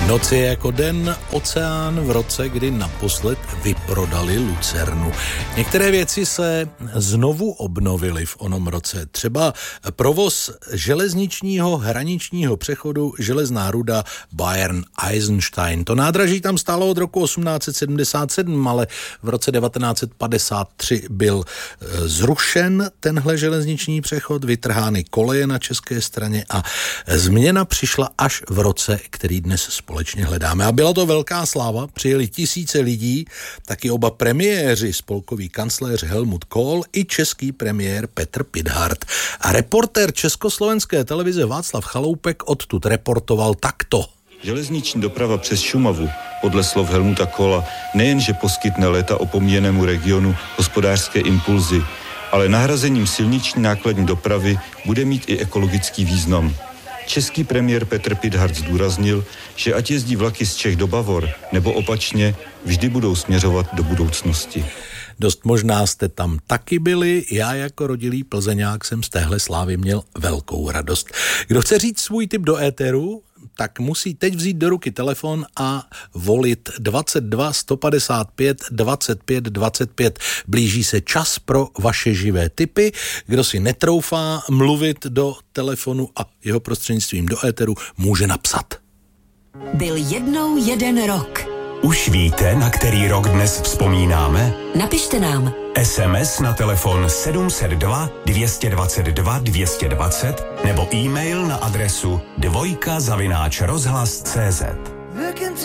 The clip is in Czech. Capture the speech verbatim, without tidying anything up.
Noc je jako den, oceán v roce, kdy naposled vyprodali lucernu. Některé věci se znovu obnovily v onom roce. Třeba provoz železničního hraničního přechodu Železná ruda Bayern-Eisenstein. To nádraží tam stálo od roku osmnáct set sedmdesát sedm, ale v roce devatenáct set padesát tři byl zrušen tenhle železniční přechod, vytrhány koleje na české straně a změna přišla až v roce, který dnes společně hledáme. A byla to velká sláva, přijeli tisíce lidí, taky oba premiéři, spolkový kancléř Helmut Kohl i český premiér Petr Pithart. A reportér Československé televize Václav Chaloupek odtud reportoval takto. Železniční doprava přes Šumavu, podle slov Helmuta Kohla, nejenže poskytne léta opomíjenému regionu hospodářské impulzy, ale nahrazením silniční nákladní dopravy bude mít i ekologický význam. Český premiér Petr Pithart zdůraznil, že ať jezdí vlaky z Čech do Bavor, nebo opačně, vždy budou směřovat do budoucnosti. Dost možná jste tam taky byli, já jako rodilý Plzeňák jsem z téhle slávy měl velkou radost. Kdo chce říct svůj tip do éteru, tak musí teď vzít do ruky telefon a volit dvacet dva sto padesát pět dvacet pět dvacet pět. Blíží se čas pro vaše živé tipy. Kdo si netroufá mluvit do telefonu a jeho prostřednictvím do éteru, může napsat. Byl jednou jeden rok. Už víte, na který rok dnes vzpomínáme? Napište nám. es em es na telefon sedm set dva dvě dvacet dva dvě dvacet nebo e-mail na adresu dvojka zavináč rozhlas tečka cé zet.